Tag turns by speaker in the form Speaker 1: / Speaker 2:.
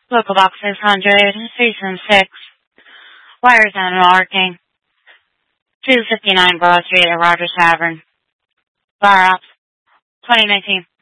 Speaker 1: Local box 600, season 6. Wires unmarking. 259 Broad Street at Rogers Tavern. Bar Ops, 2019.